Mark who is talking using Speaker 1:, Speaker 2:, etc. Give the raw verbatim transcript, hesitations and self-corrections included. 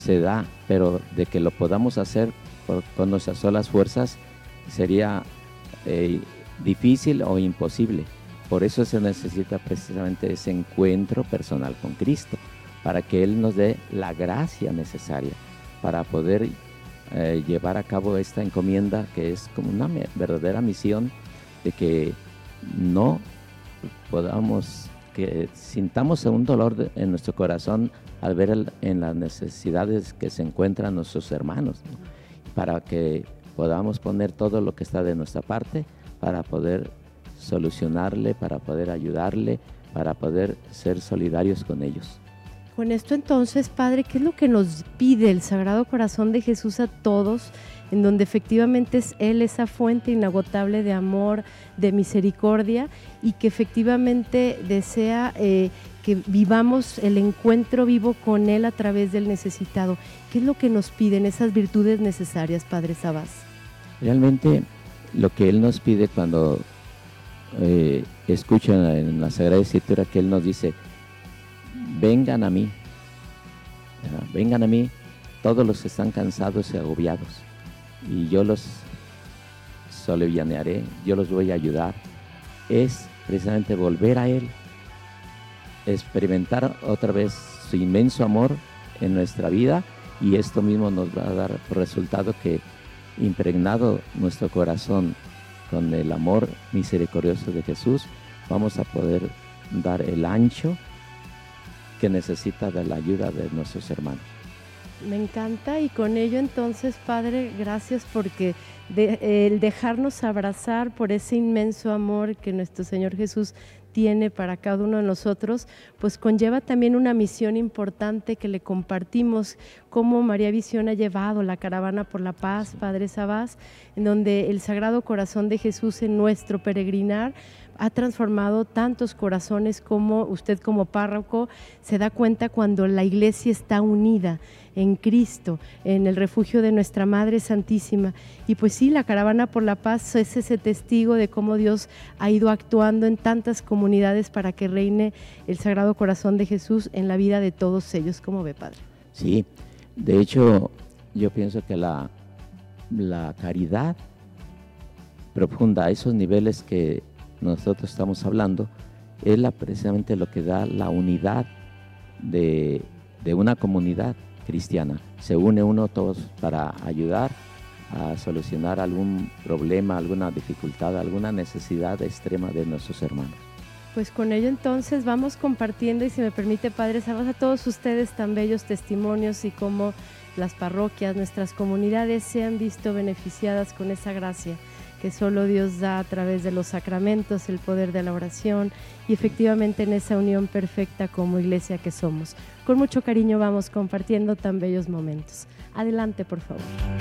Speaker 1: se da, pero de que lo podamos hacer por, con nuestras solas fuerzas sería eh, difícil o imposible. Por eso se necesita precisamente ese encuentro personal con Cristo, para que Él nos dé la gracia necesaria para poder eh, llevar a cabo esta encomienda, que es como una verdadera misión, de que no podamos, que sintamos un dolor de, en nuestro corazón al ver el, en las necesidades que se encuentran nuestros hermanos, ¿no? Para que podamos poner todo lo que está de nuestra parte para poder solucionarle, para poder ayudarle, para poder ser solidarios con ellos.
Speaker 2: Con esto entonces, Padre, ¿qué es lo que nos pide el Sagrado Corazón de Jesús a todos, en donde efectivamente es Él esa fuente inagotable de amor, de misericordia, y que efectivamente desea eh, que vivamos el encuentro vivo con Él a través del necesitado? ¿Qué es lo que nos piden esas virtudes necesarias, Padre Sabás?
Speaker 1: Realmente lo que Él nos pide cuando eh, escuchan en la Sagrada Escritura que Él nos dice: vengan a mí, ¿verdad? Vengan a mí todos los que están cansados y agobiados, y yo los solivianaré, yo los voy a ayudar. Es precisamente volver a Él, experimentar otra vez su inmenso amor en nuestra vida, y esto mismo nos va a dar por resultado que, impregnado nuestro corazón con el amor misericordioso de Jesús, vamos a poder dar el ancho que necesita de la ayuda de nuestros hermanos.
Speaker 2: Me encanta, y con ello entonces, Padre, gracias porque de, el dejarnos abrazar por ese inmenso amor que nuestro Señor Jesús tiene para cada uno de nosotros, pues conlleva también una misión importante que le compartimos, como María Visión ha llevado la Caravana por la Paz, Padre Sabás, en donde el Sagrado Corazón de Jesús en nuestro peregrinar ha transformado tantos corazones, como usted como párroco se da cuenta cuando la Iglesia está unida en Cristo, en el refugio de nuestra Madre Santísima. Y pues sí, la Caravana por la Paz es ese testigo de cómo Dios ha ido actuando en tantas comunidades para que reine el Sagrado Corazón de Jesús en la vida de todos ellos. ¿Cómo ve, Padre?
Speaker 1: Sí, de hecho yo pienso que la, la caridad profunda a esos niveles que nosotros estamos hablando es la, precisamente lo que da la unidad de, de una comunidad cristiana. Se une uno todos para ayudar a solucionar algún problema, alguna dificultad, alguna necesidad extrema de nuestros hermanos.
Speaker 2: Pues con ello entonces vamos compartiendo, y si me permite, Padre Sabás, a todos ustedes tan bellos testimonios, y cómo las parroquias, nuestras comunidades se han visto beneficiadas con esa gracia que solo Dios da a través de los sacramentos, el poder de la oración, y efectivamente en esa unión perfecta como iglesia que somos. Con mucho cariño vamos compartiendo tan bellos momentos. Adelante, por favor.